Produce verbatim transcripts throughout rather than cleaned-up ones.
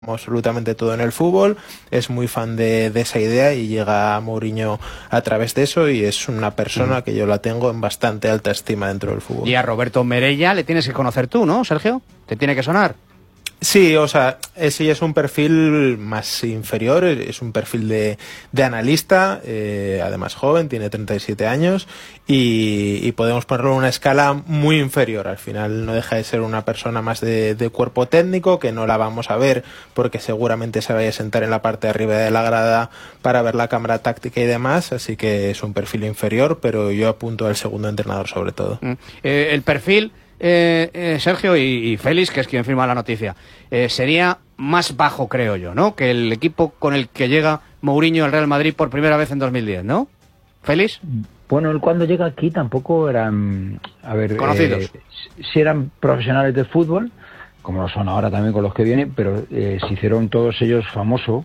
absolutamente todo en el fútbol, es muy fan de, de esa idea y llega a Mourinho a través de eso y es una persona uh-huh. que yo la tengo en bastante alta estima dentro del fútbol. Y a Roberto Merella le tienes que conocer tú, ¿no, Sergio? ¿Te tiene que sonar? Sí, o sea, ese es un perfil más inferior, es un perfil de, de analista, eh, además joven, tiene treinta y siete años y, y podemos ponerlo en una escala muy inferior. Al final no deja de ser una persona más de, de cuerpo técnico, que no la vamos a ver porque seguramente se vaya a sentar en la parte de arriba de la grada para ver la cámara táctica y demás, así que es un perfil inferior, pero yo apunto al segundo entrenador sobre todo. Mm. Eh, el perfil... Eh, eh, Sergio y, y Félix, que es quien firma la noticia, eh, sería más bajo, creo yo, ¿no? Que el equipo con el que llega Mourinho al Real Madrid por primera vez en dos mil diez, ¿no? ¿Félix? Bueno, él cuando llega aquí tampoco eran, a ver, conocidos. Eh, sí eran profesionales de fútbol, como lo son ahora también con los que vienen, pero eh, se hicieron todos ellos famosos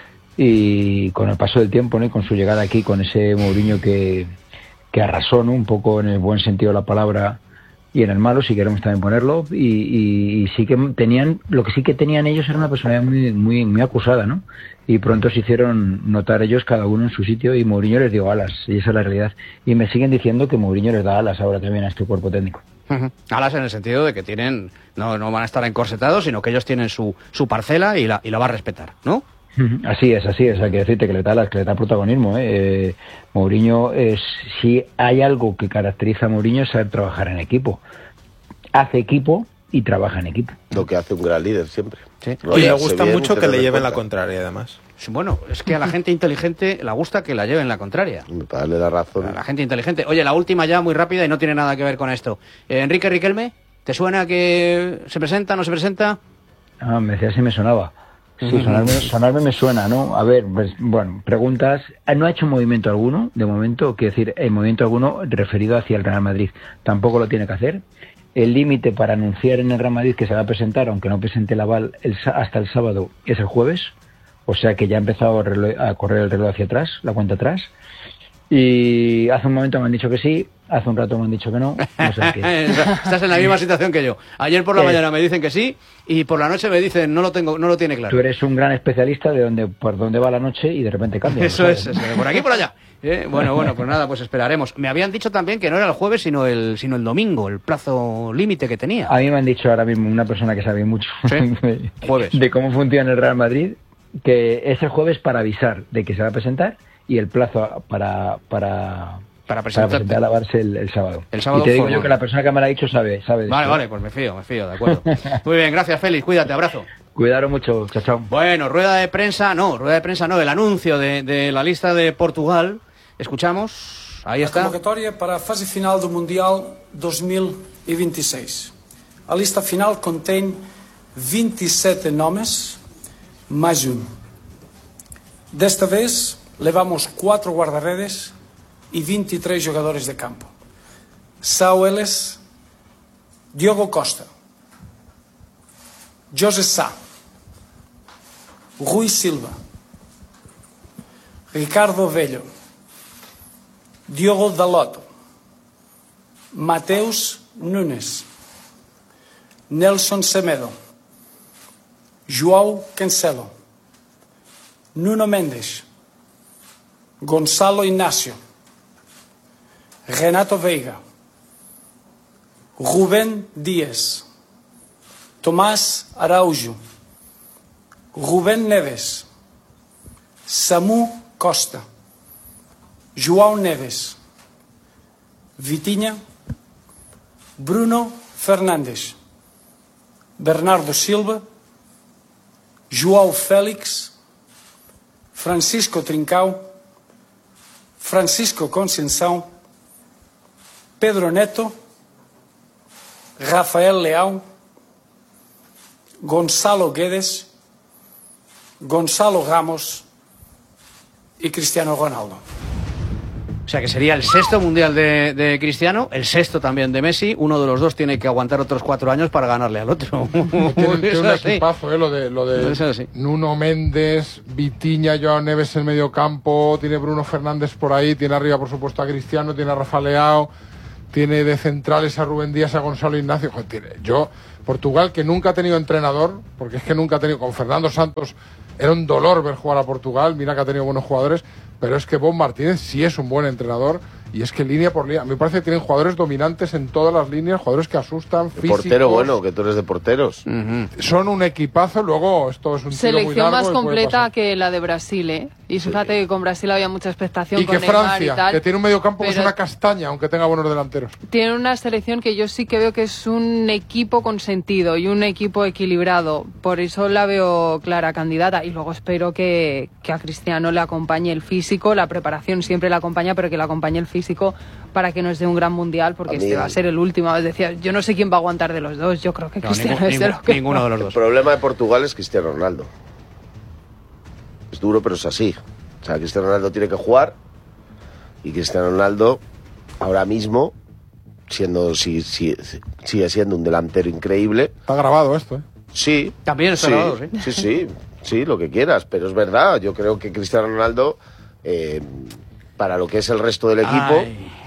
y con el paso del tiempo, ¿no? Y con su llegada aquí, con ese Mourinho que, que arrasó, ¿no? Un poco en el buen sentido de la palabra y en el malo, si queremos también ponerlo, y, y, y sí que tenían, lo que sí que tenían ellos era una personalidad muy, muy, muy acusada, ¿no? Y pronto se hicieron notar ellos cada uno en su sitio y Mourinho les dio alas, y esa es la realidad. Y me siguen diciendo que Mourinho les da alas ahora también a este cuerpo técnico. Uh-huh. Alas en el sentido de que tienen, no, no van a estar encorsetados, sino que ellos tienen su, su parcela y la, y la va a respetar, ¿no? Así es, así es, hay que decirte que le da alas, que le da protagonismo, ¿eh? Eh, Mourinho, es, si hay algo que caracteriza a Mourinho es saber trabajar en equipo. Hace equipo y trabaja en equipo. Lo que hace un gran líder siempre. Sí. Y le gusta mucho que le lleven la contraria, además. Bueno, es que a la gente inteligente le gusta que la lleven la contraria. Para darle la razón. A la gente inteligente. Oye, la última ya, muy rápida y no tiene nada que ver con esto. Eh, Enrique Riquelme, ¿te suena que se presenta, no se presenta? Ah, me decía si me sonaba. Sí, sonarme, sonarme me suena, ¿no? A ver, pues, bueno, preguntas. No ha hecho movimiento alguno, de momento, quiero decir, el movimiento alguno referido hacia el Real Madrid. Tampoco lo tiene que hacer. El límite para anunciar en el Real Madrid que se va a presentar, aunque no presente el aval el, hasta el sábado, es el jueves. O sea que ya ha empezado a, reloj, a correr el reloj hacia atrás, la cuenta atrás. Y hace un momento me han dicho que sí, hace un rato me han dicho que no. No sé qué. Estás en la misma situación que yo. Ayer por la eh, mañana me dicen que sí y por la noche me dicen no lo tengo, no lo tiene claro. Tú eres un gran especialista de dónde, por dónde va la noche y de repente cambia. Eso es, eso, por aquí por allá. Eh, bueno, bueno, pues nada, pues esperaremos. Me habían dicho también que no era el jueves, sino el, sino el domingo, el plazo límite que tenía. A mí me han dicho ahora mismo una persona que sabe mucho ¿Sí? de, jueves. de cómo funciona el Real Madrid, que es el jueves para avisar de que se va a presentar y el plazo para para para presentar, para presentar a lavarse el, el sábado. El sábado y te digo formal. yo que la persona que me lo ha dicho sabe, sabe. Vale, vale, pues me fío, me fío, de acuerdo. Muy bien, gracias Félix, cuídate, abrazo. Cuidaros mucho, chao, chao. Bueno, rueda de prensa, no, rueda de prensa no, el anuncio de, de la lista de Portugal. Escuchamos, ahí está. A convocatoria para a fase final do Mundial dos mil e vinte e seis. A lista final contém vinte e sete nomes, mais um. Desta vez, levamos quatro guarda-redes e vinte e três jogadores de campo. São eles Diogo Costa, José Sá, Rui Silva, Ricardo Velho, Diogo Dalot, Mateus Nunes, Nelson Semedo, João Cancelo, Nuno Mendes, Gonçalo Inácio, Renato Veiga, Rubén Díaz, Tomás Araújo, Rubén Neves, Samu Costa, João Neves, Vitinha, Bruno Fernandes, Bernardo Silva, João Félix, Francisco Trincão, Francisco Conceição, Pedro Neto, Rafael Leão, Gonçalo Guedes, Gonçalo Ramos y Cristiano Ronaldo. O sea que sería el sexto mundial de, de Cristiano, el sexto también de Messi. Uno de los dos tiene que aguantar otros cuatro años para ganarle al otro. Tiene, tiene un equipazo, ¿eh? Lo de, lo de Nuno Méndez, Vitinha, Joao Neves en el medio campo, tiene Bruno Fernández por ahí, tiene arriba por supuesto a Cristiano, tiene a Rafa Leao, tiene de centrales a Rubén Díaz, a Gonzalo Ignacio. Joder, tiene, yo Portugal, que nunca ha tenido entrenador, porque es que nunca ha tenido, con Fernando Santos era un dolor ver jugar a Portugal, mira que ha tenido buenos jugadores, pero es que Bob Martínez sí es un buen entrenador, y es que línea por línea, me parece que tienen jugadores dominantes en todas las líneas, jugadores que asustan, físicos. Portero bueno, que tú eres de porteros. Uh-huh. Son un equipazo, luego esto es un tiro muy selección largo más completa que la de Brasil, ¿eh? Y fíjate sí. que con Brasil había mucha expectación. Y con que Neymar Francia, y tal, que tiene un mediocampo que es una castaña, aunque tenga buenos delanteros. Tiene una selección que yo sí que veo que es un equipo con sentido y un equipo equilibrado. Por eso la veo clara candidata. Y luego espero que, que a Cristiano le acompañe el físico, la preparación siempre le acompaña, pero que le acompañe el físico para que nos dé un gran mundial, porque este va a ser el último. Es decir, yo no sé quién va a aguantar de los dos. Yo creo que no, Cristiano ningún, es de ningún, lo que ninguno de los dos. El problema de Portugal es Cristiano Ronaldo. Es duro, pero es así. O sea, Cristiano Ronaldo tiene que jugar, y Cristiano Ronaldo ahora mismo, siendo si, si, sigue siendo un delantero increíble. Está grabado esto, ¿eh? Sí. También está sí, grabado, sí. Sí, sí, sí, lo que quieras, pero es verdad. Yo creo que Cristiano Ronaldo, eh, para lo que es el resto del equipo,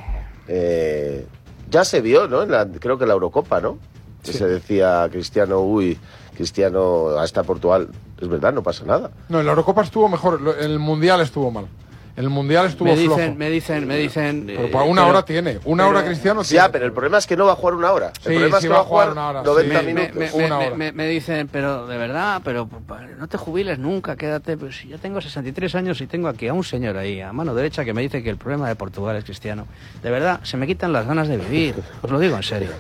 eh, ya se vio, ¿no? En la, creo que en la Eurocopa, ¿no? Que sí. Se decía Cristiano, uy, Cristiano hasta Portugal. Es verdad, no pasa nada. No, en la Eurocopa estuvo mejor, el Mundial estuvo mal. El Mundial estuvo me dicen, flojo. Me dicen, me dicen... Pero para una pero, hora tiene. Una pero, hora Cristiano sí, tiene. Ya, pero el problema es que no va a jugar una hora. El sí, problema sí es que va a jugar una hora, noventa sí. minutos. Me, me, una me, hora. Me, me dicen, pero de verdad, pero no te jubiles nunca, quédate. Pues si yo tengo sesenta y tres años y tengo aquí a un señor ahí, a mano derecha, que me dice que el problema de Portugal es Cristiano. De verdad, se me quitan las ganas de vivir. Os lo digo en serio.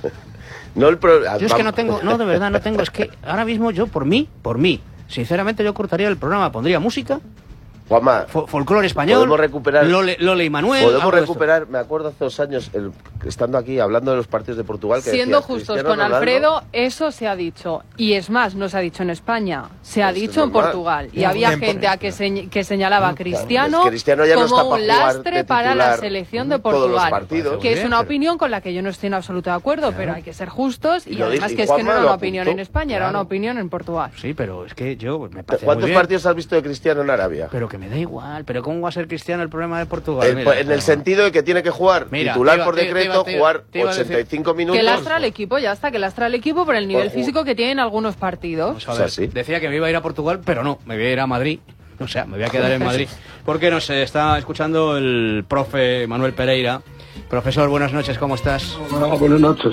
No el pro... Yo es que no tengo, no, de verdad, no tengo. Es que ahora mismo yo, por mí, por mí, sinceramente yo cortaría el programa, pondría música. Juanma, folclore español, podemos recuperar, Lole, Lole y Manuel. Podemos recuperar, me acuerdo hace dos años, el, estando aquí hablando de los partidos de Portugal. Que Siendo decías, justos con Ronaldo, Alfredo, eso se ha dicho. Y es más, no se ha dicho en España, se ha pues dicho en Portugal. Y no, había gente a que, se, que señalaba a Cristiano, claro, es que Cristiano ya como no está un lastre para la selección de Portugal. Partidos, que es una opinión con la que yo no estoy en absoluto de acuerdo, claro. pero hay que ser justos. Y, y además que es que no era una opinión en España, claro. era una opinión en Portugal. Sí, pero es que yo me parece ¿Cuántos muy bien. partidos has visto de Cristiano en Arabia? Pero que me da igual, pero ¿cómo va a ser Cristiano el problema de Portugal? El, Mira, en el sentido de que tiene que jugar Mira, titular iba, por decreto, te iba, te iba, jugar te iba ochenta y cinco minutos. Que lastra al equipo, ya está, que lastra al equipo por el nivel físico que tiene en algunos partidos. Vamos a ver, o sea, ¿sí? Decía que me iba a ir a Portugal, pero no, me voy a ir a Madrid. O sea, me voy a quedar en Madrid. Porque no sé, está escuchando el profe Manuel Pereira. Profesor, buenas noches, ¿cómo estás? Hola, buenas noches.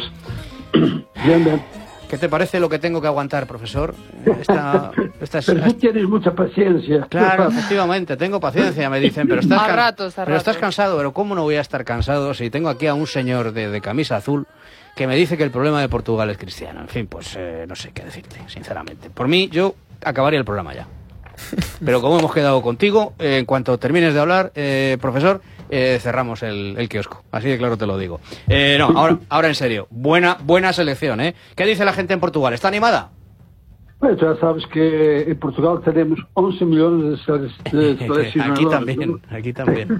Bien, bien. ¿Qué te parece lo que tengo que aguantar, profesor? Esta, esta es, pero tú tienes mucha paciencia. Claro, efectivamente, tengo paciencia, me dicen, pero estás, a ratos, a pero ratos. estás cansado. Pero ¿cómo no voy a estar cansado si tengo aquí a un señor de, de camisa azul que me dice que el problema de Portugal es Cristiano? En fin, pues eh, no sé qué decirte, sinceramente. Por mí, yo acabaría el programa ya. Pero como hemos quedado contigo, eh, en cuanto termines de hablar, eh, profesor, eh, cerramos el, el kiosco. Así de claro te lo digo. Eh, no, ahora, ahora en serio. Buena, buena selección, ¿eh? ¿Qué dice la gente en Portugal? ¿Está animada? Pues ya sabes que en Portugal tenemos once millones de seleccionadores. Aquí también, ¿no? Aquí también.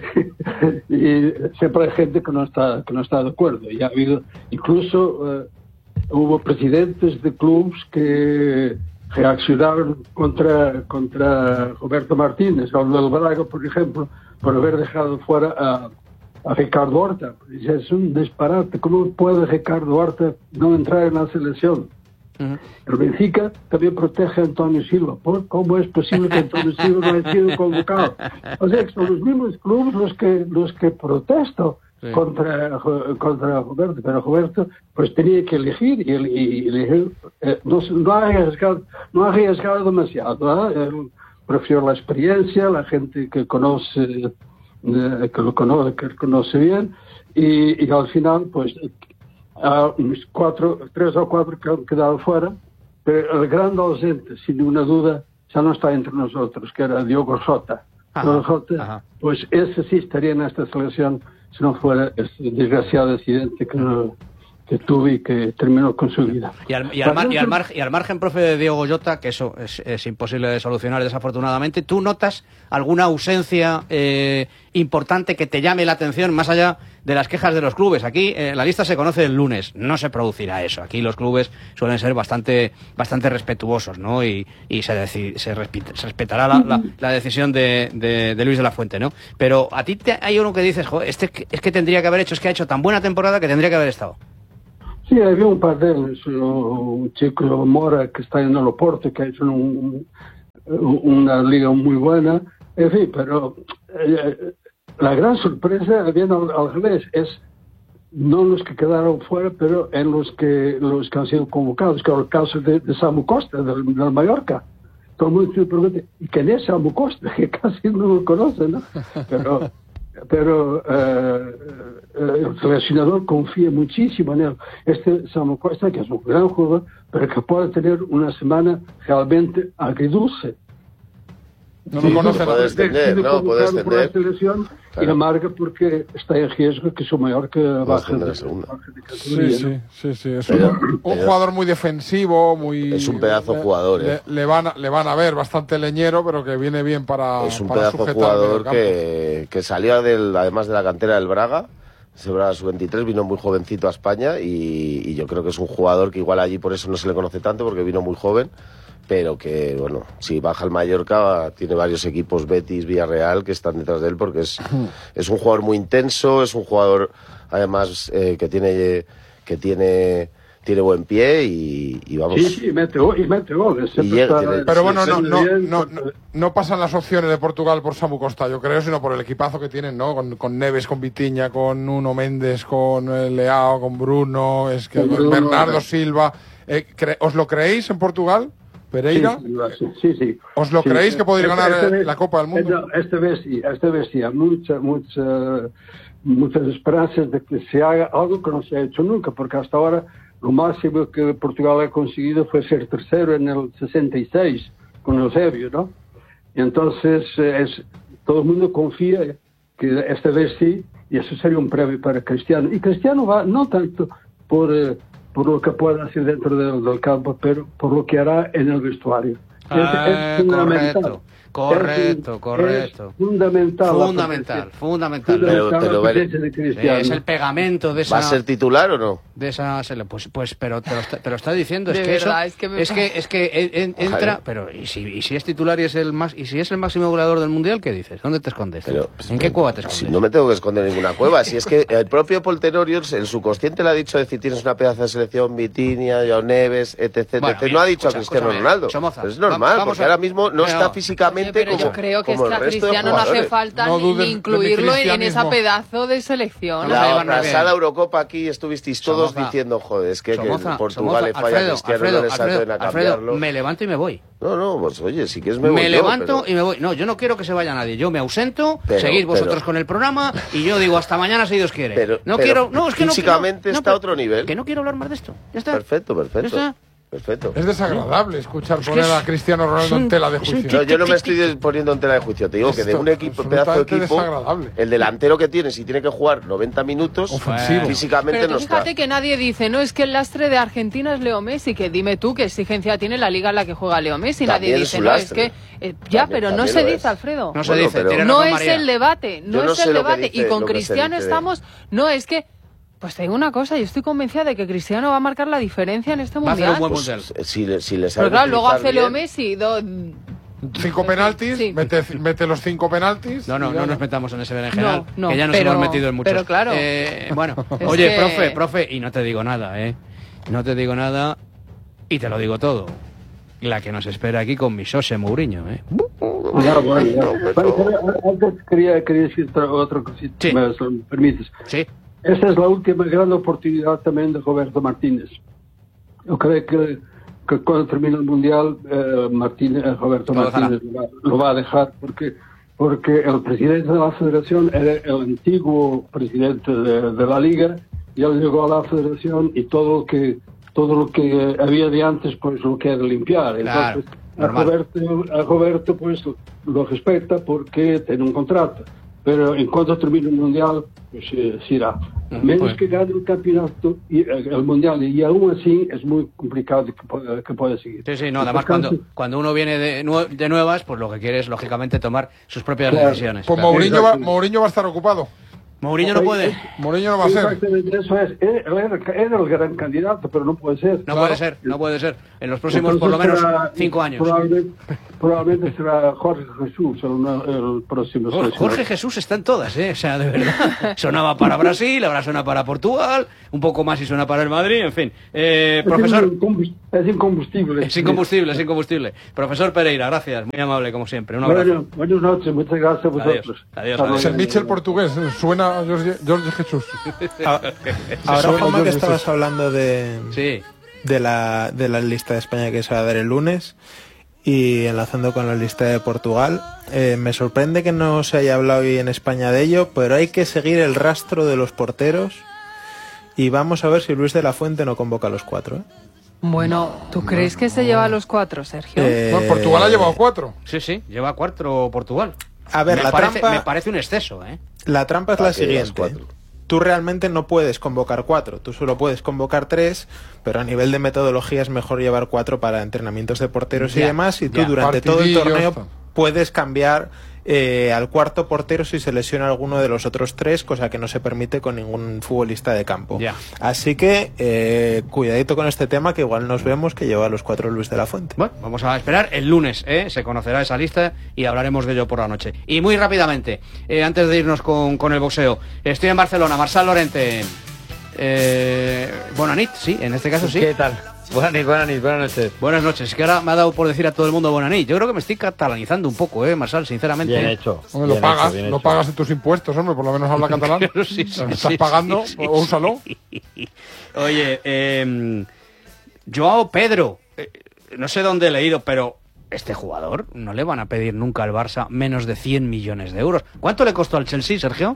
Y siempre hay gente que no está que no está de acuerdo. Y ha habido, incluso, eh, hubo presidentes de clubes que reaccionaron contra contra Roberto Martínez, o del Braga, por ejemplo, por haber dejado fuera a, a Ricardo Horta. Es un disparate. ¿Cómo puede Ricardo Horta no entrar en la selección? Uh-huh. El Benfica también protege a Antonio Silva. ¿Cómo es posible que Antonio Silva no haya sido convocado? O sea, que son los mismos clubes los que los que protestan sí. contra contra Roberto, pero Roberto pues tenía que elegir y, y elegir, eh, no, no ha arriesgado no ha arriesgado demasiado, ¿eh? Él prefirió la experiencia, la gente que conoce eh, que lo conoce que lo conoce bien y, y al final pues a unos cuatro, tres o cuatro que han quedado fuera, pero el gran ausente, sin ninguna duda, ya no está entre nosotros, que era Diogo Jota. Diogo Jota, pues ese sí estaría en esta selección si no fuera este desgraciado accidente que, no, que tuve y que terminó con su vida. Y al, y al, mar, y al, mar, y al margen, profe, de Diogo Jota, que eso es, es imposible de solucionar desafortunadamente, ¿tú notas alguna ausencia eh, importante que te llame la atención más allá de las quejas de los clubes? Aquí eh, la lista se conoce el lunes, no se producirá eso. Aquí los clubes suelen ser bastante bastante respetuosos, ¿no? Y, y se, deci- se, respet- se respetará la, la, la decisión de, de, de Luis de la Fuente, ¿no? Pero a ti te, hay uno que dices, joder, este es que tendría que haber hecho, es que ha hecho tan buena temporada que tendría que haber estado. Sí, había un par de ellos, un chico Mora que está en el Oporto, que ha hecho un, un, una liga muy buena, en fin, pero eh, la gran sorpresa viene al, al revés, es no los que quedaron fuera, pero en los que los que han sido convocados, que es el caso de, de Samu Costa, del, del Mallorca. Todo el mundo se pregunta, ¿y quién es Samu Costa? Que casi no lo conoce, ¿no? Pero... pero eh, el seleccionador confía muchísimo en él. Este Samu Costa, que es un gran jugador, pero que puede tener una semana realmente agridulce. No lo conoce, puede extender, no, puede extender. Selección, claro. Y la marca porque está en riesgo que su mayor que baje de, de sí, sí, sí, sí, es pero, un, un pero, jugador muy defensivo, muy... Es un pedazo le, jugador, le, eh. le, van a, le van a ver bastante leñero, pero que viene bien para Es un para pedazo jugador que, que salía del, además de la cantera del Braga, ese Braga sub veintitrés, vino muy jovencito a España y, y yo creo que es un jugador que igual allí por eso no se le conoce tanto, porque vino muy joven, pero que, bueno, si baja el Mallorca, tiene varios equipos, Betis, Villarreal, que están detrás de él, porque es, es un jugador muy intenso, es un jugador, además, eh, que tiene que tiene tiene buen pie y, y vamos... Sí, sí, mete, y mete goles. Y llega, tiene, pero bueno, no, no, no, no, no pasan las opciones de Portugal por Samu Costa, yo creo, sino por el equipazo que tienen, ¿no? Con, con Neves, con Vitinha, con Nuno Méndez, con Leao, con Bruno, es que Bruno, Bernardo no, Silva... Eh, ¿Os lo creéis en Portugal? Pereira, sí, sí, sí. ¿Os lo sí, creéis que podéis ganar este vez, la Copa del Mundo? Esta vez sí, esta vez sí. Hay muchas, muchas, muchas esperanzas de que se haga algo que no se ha hecho nunca, porque hasta ahora lo máximo que Portugal ha conseguido fue ser tercero en el sesenta y seis con Eusebio, ¿no? Y entonces es, todo el mundo confía que esta vez sí, y eso sería un premio para Cristiano. Y Cristiano va no tanto por... Eh, por lo que pueda hacer dentro del, del campo, pero por lo que hará en el vestuario. Ah, es, es fundamental. Correcto, es, correcto. Es fundamental. Fundamental, fundamental. Pero, pero, pero, es el pegamento de esa... ¿Va a ser titular o no? De esa... Pues, pues pero te lo, está, te lo está diciendo. Es que, verdad, eso, es que, me... es que es que en, entra... Ojalá. Pero ¿y si, y si es titular y es el más y si es el máximo goleador del Mundial, ¿qué dices? ¿Dónde te escondes? Pero, ¿En qué cueva te escondes? Si no me tengo que esconder en ninguna cueva. Si es que el propio Paul Tenorius, el subconsciente le ha dicho, decir, tienes una pedazo de selección, Vitinha, Joao Neves, etc, bueno, etc. Bien, no ha dicho escucha, a Cristiano escucha, Ronaldo. Somoza, es normal, vamos porque a... ahora mismo no, no está físicamente pero como... yo creo que como es que a Cristiano no hace falta no ni, ni incluirlo en esa pedazo de selección. La pasada Eurocopa aquí estuvisteis todos Somoza, diciendo, joder, es que, Somoza, que Portugal Somoza, le falla Alfredo, a Cristiano, Alfredo, no le Alfredo, salten a cambiarlo. Alfredo, me levanto y me voy. No, no, pues oye, si quieres me voy Me yo, levanto pero... y me voy. No, yo no quiero que se vaya nadie. Yo me ausento, pero, seguís vosotros pero... con el programa y yo digo hasta mañana si Dios quiere. Pero, no pero quiero, no, es que físicamente no, no, está no, a otro nivel. Que no quiero hablar más de esto. Ya está. Perfecto, perfecto. ¿Ya está? Perfecto. Es desagradable escuchar es poner es, a Cristiano Ronaldo en tela de juicio. No, yo no me estoy poniendo en tela de juicio. Te digo Esto, que de un equipo, pedazo de equipo, el delantero que tiene, si tiene que jugar noventa minutos, ofensivo, físicamente pero no fíjate está. Que nadie dice, no, es que el lastre de Argentina es Leo Messi, que dime tú qué exigencia tiene la liga en la que juega Leo Messi. También nadie dice, no, es que... Eh, ya, también, pero no se dice, Alfredo. No se bueno, dice. Pero... No es el debate, no, no es el debate. Dice, y con Cristiano estamos... No, es que... Pues te digo una cosa, yo estoy convencida de que Cristiano va a marcar la diferencia en este va mundial. A hacer un buen mundial. Pues, si, si les Pero claro, luego hace Leo Messi... Do... Cinco penaltis, sí. mete, mete los cinco penaltis. No, no, no nos metamos en ese berenjenal, no, no, que ya nos pero, hemos metido en muchos. Pero claro. Eh, bueno, oye, que... profe, profe, y no te digo nada, ¿eh? No te digo nada y te lo digo todo. La que nos espera aquí con mi José Mourinho, ¿eh? Ya, bueno, ya. Pero, antes quería, quería decir otra cosita, sí. me, si me permites. Sí. Esta es la última gran oportunidad también de Roberto Martínez. Yo creo que, que cuando termine el Mundial, eh, Martínez, eh, Roberto lo Martínez lo va, lo va a dejar porque, porque el presidente de la Federación era el antiguo presidente de, de la Liga y él llegó a la Federación y todo lo que todo lo que había de antes pues lo quiere limpiar. Claro, entonces a Roberto, a Roberto pues lo respeta porque tiene un contrato. Pero en cuanto termine el Mundial, pues eh, se irá. A menos pues. que gane el campeonato, y, eh, el Mundial, y aún así es muy complicado que pueda, que pueda seguir. Sí, sí, no, además cuando, cuando uno viene de, nue de nuevas, pues lo que quiere es, lógicamente, tomar sus propias claro. decisiones. Pues claro. Mourinho va, Mourinho va a estar ocupado. Mourinho no puede. Mourinho no va a ser. Exactamente, eso es. Era, era el gran candidato, pero no puede ser. No Claro. puede ser, no puede ser. En los próximos, Entonces por lo menos, será- cinco años. Probablemente, probablemente será Jorge Jesús el, el próximo. Jorge, seleccionador. Jorge Jesús está en todas, ¿eh? O sea, de verdad. Sonaba para Brasil, ahora suena para Portugal, un poco más y suena para el Madrid, en fin. Eh, profesor... Es incombustible. Es incombustible. Es incombustible, es incombustible. Profesor Pereira, gracias, muy amable como siempre. Un abrazo. Bueno, buenas noches, muchas gracias a vosotros. Adiós, adiós, Hasta adiós. Es el luego. Mitchell portugués, suena a Jorge, Jorge Jesús. A- Ahora, Suena Juanma, Jorge que estabas Jesús. hablando de, Sí. de, la, de la lista de España que se va a dar el lunes y enlazando con la lista de Portugal, eh, me sorprende que no se haya hablado hoy en España de ello, pero hay que seguir el rastro de los porteros y vamos a ver si Luis de la Fuente no convoca a los cuatro. ¿eh? Bueno, ¿tú crees que se lleva a los cuatro, Sergio? Eh, Bueno, Portugal ha llevado cuatro. Sí, sí, lleva cuatro Portugal. A ver, me la parece, trampa- me parece un exceso, ¿eh? La trampa es Para la que digas siguiente. cuatro. Tú realmente no puedes convocar cuatro, tú solo puedes convocar tres, pero a nivel de metodología es mejor llevar cuatro para entrenamientos de porteros y Ya, demás, y tú ya. durante todo el Partidillos, torneo tal. puedes cambiar eh, al cuarto portero si se lesiona alguno de los otros tres, cosa que no se permite con ningún futbolista de campo. Ya. Así que eh, cuidadito con este tema, que igual nos vemos que lleva a los cuatro Luis de la Fuente. Bueno, vamos a esperar el lunes, ¿eh? Se conocerá esa lista y hablaremos de ello por la noche. Y muy rápidamente, eh, antes de irnos con, con el boxeo, estoy en Barcelona, Marçal Lorente. Eh, Bonanit, sí, en este caso sí. ¿Qué tal? Buenas noches, buenas noches, buenas noches. Buenas noches, es que ahora me ha dado por decir a todo el mundo Bonanit. Yo creo que me estoy catalanizando un poco, ¿eh, Marçal? Sinceramente. Bien hecho. Hombre, lo bien pagas, hecho, bien lo hecho. pagas en tus impuestos, hombre, por lo menos habla catalán. Claro, sí, sí, Lo estás sí, pagando, sí, sí, o úsalo. sí. Oye, eh, Joao Pedro, eh, no sé dónde he leído, pero este jugador no le van a pedir nunca al Barça menos de cien millones de euros. ¿Cuánto le costó al Chelsea, Sergio?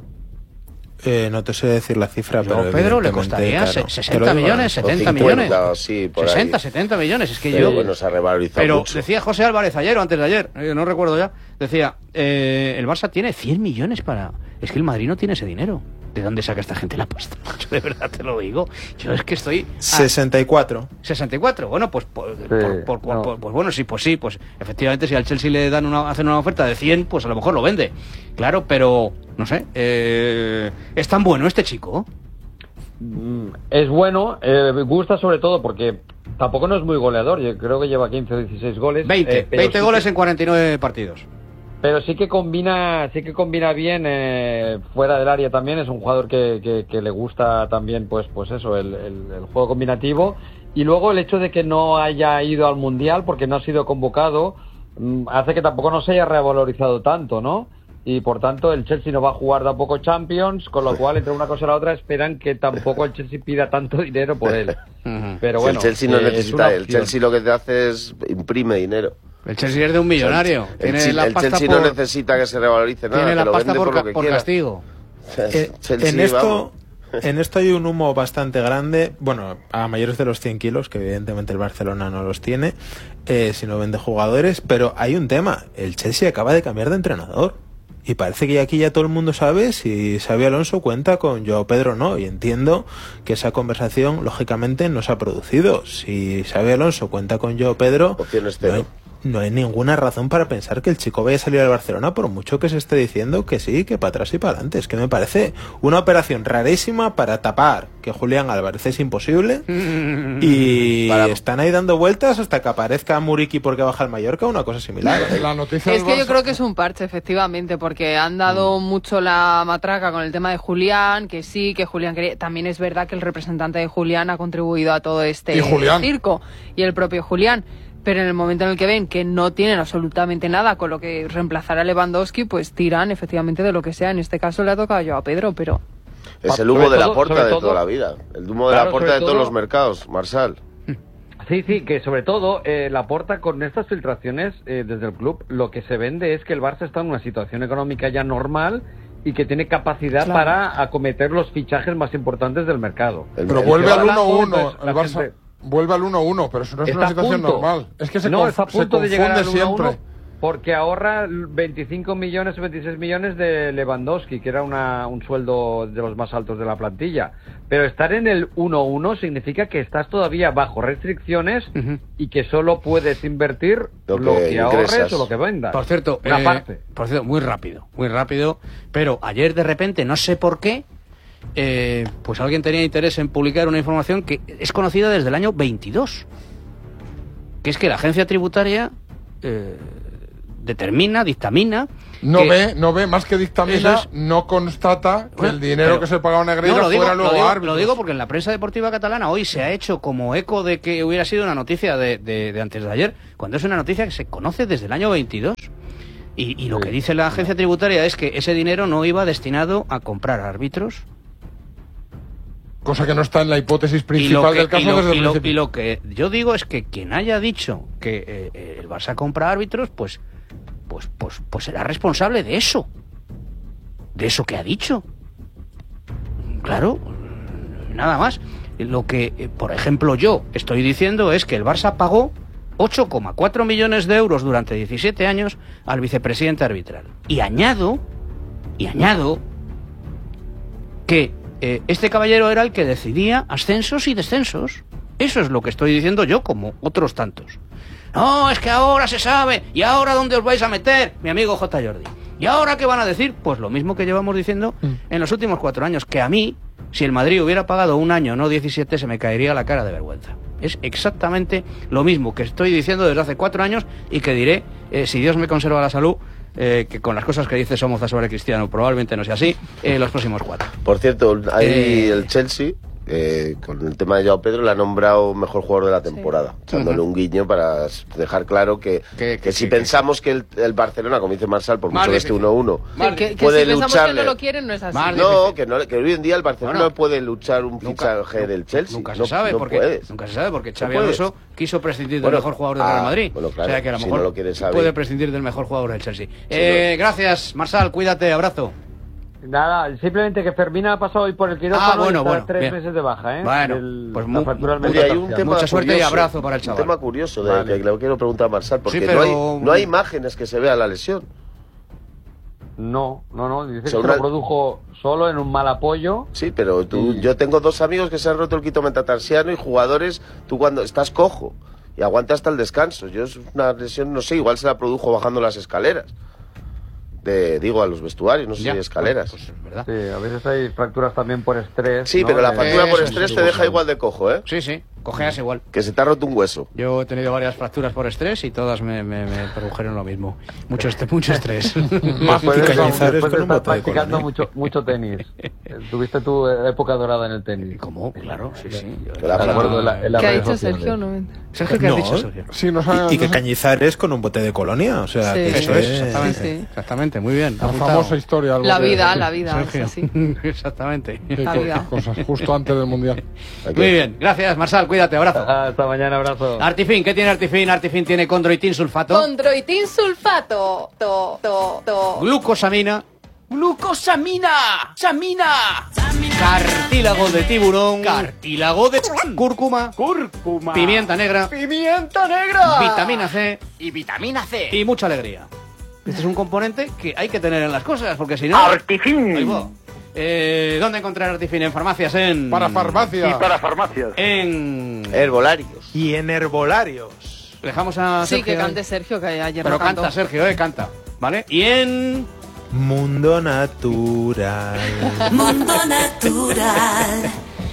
Eh, no te sé decir la cifra, Joao pero Pedro le evidentemente, costaría claro, se- te lo sesenta digo, millones, ¿no? setenta cincuenta, millones. sí, por sesenta, ahí. setenta millones. Es que Pero yo... bueno, se ha revalorizado Pero mucho. decía José Álvarez ayer o antes de ayer, eh, no recuerdo ya, decía, eh, el Barça tiene cien millones para... Es que el Madrid no tiene ese dinero. ¿De dónde saca esta gente la pasta? Yo de verdad te lo digo. Yo es que estoy... a- sesenta y cuatro. sesenta y cuatro, bueno, pues por, por- por- por- no. por- pues bueno, sí, pues sí, pues efectivamente si al Chelsea le dan una, hacen una oferta de cien, pues a lo mejor lo vende. Claro, pero no sé, eh, es tan bueno este chico. Mm, Es bueno, eh, me gusta sobre todo porque tampoco no es muy goleador. Yo creo que lleva quince o dieciséis goles. veinte, eh, pero veinte sí goles que- en cuarenta y nueve partidos. Pero sí que combina, sí que combina bien eh, fuera del área también. Es un jugador que, que, que le gusta también, pues, pues eso, el, el, el juego combinativo. Y luego el hecho de que no haya ido al mundial porque no ha sido convocado mm, hace que tampoco no se haya revalorizado tanto, ¿no? Y por tanto el Chelsea no va a jugar tampoco Champions, con lo cual entre una cosa y la otra esperan que tampoco el Chelsea pida tanto dinero por él. Ujú. Pero Si bueno, el Chelsea no eh, es necesita, una el opción. Chelsea lo que te hace es imprime dinero. El Chelsea es de un millonario. El, Tiene Chelsea- la el pasta Chelsea por, no necesita que se revalorice nada, tiene que la lo pasta vende por, por, ca- lo que por quiera. castigo. Eh, Chelsea, en esto vamos. en esto hay un humo bastante grande, bueno, a mayores de los cien kilos, que evidentemente el Barcelona no los tiene, eh, si no vende jugadores, pero hay un tema, el Chelsea acaba de cambiar de entrenador y parece que aquí ya todo el mundo sabe si Xabi Alonso cuenta con Joao Pedro o no, y entiendo que esa conversación lógicamente no se ha producido. Si Xabi Alonso cuenta con Joao Pedro, Opciones no hay, cero. no hay ninguna razón para pensar que el chico vaya a salir al Barcelona, por mucho que se esté diciendo que sí, que para atrás y para adelante. Es que me parece una operación rarísima para tapar que Julián Álvarez es imposible y Para- están ahí dando vueltas hasta que aparezca Muriqui porque baja el Mallorca, una cosa similar. La noticia Es del que yo Barça- creo que es un parche, efectivamente, porque han dado mucho la matraca con el tema de Julián, que sí, que Julián quería... También es verdad que el representante de Julián ha contribuido a todo este Y Julián. circo, y el propio Julián. Pero en el momento en el que ven que no tienen absolutamente nada con lo que reemplazar a Lewandowski, pues tiran efectivamente de lo que sea. En este caso le ha tocado yo a Pedro, pero... Es el Sobre humo de la todo- porta sobre de todo- toda la vida. El humo de Claro, la porta sobre de todos todo- los mercados, Marsal. Sí, sí, que sobre todo eh, Laporta con estas filtraciones eh, desde el club, lo que se vende es que el Barça está en una situación económica ya normal y que tiene capacidad Claro. para acometer los fichajes más importantes del mercado. El- Pero el- vuelve que va al uno uno. hablando, El la Barça gente- vuelve al uno uno, pero eso no es Está una a situación punto. normal. Es que se, No, conf- está a se punto de llegar confunde al uno a uno. siempre. Porque ahorra veinticinco millones o veintiséis millones de Lewandowski, que era una, un sueldo de los más altos de la plantilla. Pero estar en el uno uno significa que estás todavía bajo restricciones uh-huh. y que solo puedes invertir lo que, lo que ahorres o lo que vendas. Por cierto, una eh, parte. Por cierto, muy rápido, muy rápido. Pero ayer de repente, no sé por qué, eh, pues alguien tenía interés en publicar una información que es conocida desde el año veintidós. Que es que la agencia tributaria... Eh, determina, dictamina... No que, ve, no ve, más que dictamina, es, no constata que bueno, el dinero pero, que se pagaba a Negreira no, fuera luego lo digo, árbitros. Lo digo porque en la prensa deportiva catalana hoy se ha hecho como eco de que hubiera sido una noticia de, de, de antes de ayer, cuando es una noticia que se conoce desde el año veintidós. Y, y lo que dice la agencia tributaria es que ese dinero no iba destinado a comprar árbitros. Cosa que no está en la hipótesis principal que, del caso y lo, desde el y lo, principio. Y lo que yo digo es que quien haya dicho que eh, el Barça compra árbitros, pues... Pues, pues, pues será responsable de eso. De eso que ha dicho. Claro, nada más. Lo que, por ejemplo, yo estoy diciendo es que el Barça pagó ocho coma cuatro millones de euros durante diecisiete años al vicepresidente arbitral. Y añado, y añado, que eh, este caballero era el que decidía ascensos y descensos. Eso es lo que estoy diciendo yo, como otros tantos. No, es que ahora se sabe. ¿Y ahora dónde os vais a meter? Mi amigo J. Jordi. ¿Y ahora qué van a decir? Pues lo mismo que llevamos diciendo mm. en los últimos cuatro años. Que a mí, si el Madrid hubiera pagado un año, no diecisiete, se me caería la cara de vergüenza. Es exactamente lo mismo que estoy diciendo desde hace cuatro años y que diré, eh, si Dios me conserva la salud, eh, que con las cosas que dice Somoza sobre Cristiano probablemente no sea así, eh, los próximos cuatro. Por cierto, hay eh, el Chelsea... Eh, con el tema de Joao Pedro le ha nombrado mejor jugador de la temporada, sí. echándole uh-huh. un guiño para dejar claro que, que, que, que si que, pensamos que, que el, el Barcelona, como dice Marsal, por mucho que esté uno uno, que, que, puede que si lucharle. Que no lo quieren, no es así. No, que, no, que hoy en día el Barcelona no, no puede luchar un nunca, fichaje no, del Chelsea. Nunca se no, sabe, no porque, puedes. nunca se sabe porque Xavi no Alonso quiso prescindir bueno, del mejor jugador del Real Madrid. Ah, bueno, claro, o sea que a lo si mejor no lo puede prescindir del mejor jugador del Chelsea. Sí, eh, no. Gracias, Marsal, cuídate, abrazo. Nada, simplemente que Fermín ha pasado hoy por el quirófano ah, bueno, y está bueno, tres bien. meses de baja, ¿eh? Bueno, el, pues muy, muy, hay un tema mucha suerte curioso, y abrazo para el chaval. Un tema curioso de, vale. que le quiero preguntar a Marsal, porque sí, pero... no, hay, no hay imágenes que se vea la lesión. No, no, no, dice o sea, que una... lo produjo solo en un mal apoyo. Sí, pero tú, y... yo tengo dos amigos que se han roto el quito metatarsiano y jugadores, tú cuando estás cojo y aguanta hasta el descanso. Yo es una lesión, no sé, igual se la produjo bajando las escaleras. De, digo, a los vestuarios, no sé ya, si hay escaleras. Pues, pues, ¿verdad? Sí, a veces hay fracturas también por estrés. Sí, ¿no? pero la fractura por Eso, estrés sí, te sí, deja sí. igual de cojo, ¿eh? Sí, sí, cojeas igual. Que se te ha roto un hueso. Yo he tenido varias fracturas por estrés y todas me, me, me produjeron lo mismo. Mucho, est mucho estrés. Más después de, después de estar practicando mucho, mucho tenis. Tuviste tu época dorada en el tenis. ¿Cómo? Claro, sí, sí. Yo, la la, la, la ¿Qué ha dicho Sergio? No, Sergio, ¿qué no, ha dicho Sergio? Sí, no sabe, y, y que no Cañizares con un bote de colonia, o sea, sí, que eso es, es, exactamente, sí, sí. exactamente, muy bien. La famosa historia. La vida, la vida, Sergio. Sí. Exactamente. La vida. Cosas, justo antes del Mundial. Muy bien, gracias Marsal, cuídate, abrazo. Hasta mañana, abrazo. Artifin, ¿qué tiene Artifin? Artifin tiene condroitin sulfato. Condroitin sulfato. To, to, to. Glucosamina. ¡Glucosamina! ¡Samina! Cartílago de tiburón. Cartílago de cúrcuma. Cúrcuma. Pimienta negra. Pimienta negra. Vitamina C. Y vitamina C. Y mucha alegría. Este es un componente que hay que tener en las cosas, porque si no... Artifin. Eh, ¿Dónde encontrar Artifin? En farmacias, en... Para farmacias. Y para farmacias. En... Herbolarios. Y en herbolarios. Dejamos a Sí, Sergio. que cante Sergio, que ayer Pero no cantó. canta, Sergio, eh, canta. ¿Vale? Y en... Mundo natural. Mundo natural.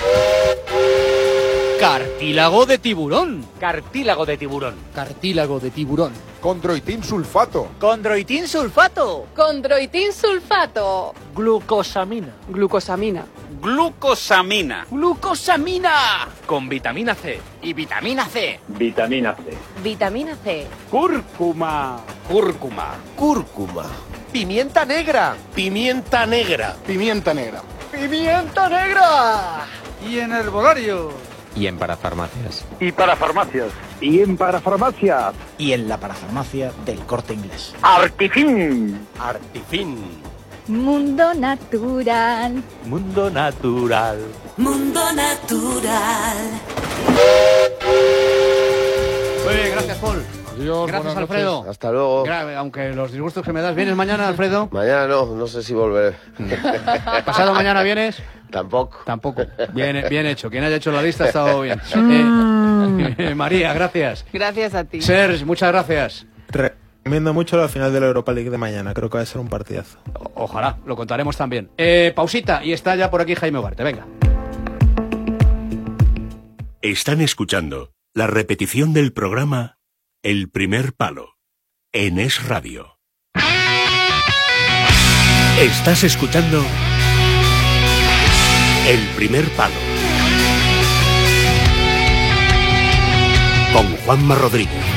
Cartílago de tiburón. Cartílago de tiburón. Cartílago de tiburón. Condroitin sulfato. Condroitin sulfato. Condroitin sulfato. Glucosamina. Glucosamina. Glucosamina. Glucosamina. Con vitamina C. Y vitamina C. Vitamina C. Vitamina C. Cúrcuma. Cúrcuma. Cúrcuma. Pimienta negra. Pimienta negra. Pimienta negra. Pimienta negra. Y en herbolario. Y en parafarmacias. Y para farmacias. Y en parafarmacias. Y en la parafarmacia del Corte Inglés. Artifin. Artifin. Mundo natural. Mundo natural. Mundo natural. Muy bien, gracias, Paul. Adiós, Gracias, buenas Alfredo. noches. Hasta luego. Gra- Aunque los disgustos que me das. ¿Vienes mañana, Alfredo? Mañana no, no sé si volveré. ¿Pasado mañana vienes? Tampoco. Tampoco. Bien, bien hecho. Quien haya hecho la lista ha estado bien. Mm. Eh, María, gracias. Gracias a ti. Serge, muchas gracias. Recomiendo mucho la final de la Europa League de mañana. Creo que va a ser un partidazo. O- ojalá, lo contaremos también. Eh, pausita, y está ya por aquí Jaime Ugarte. Venga. Están escuchando la repetición del programa El Primer Palo en Es Radio. Estás escuchando El Primer Palo con Juanma Rodríguez.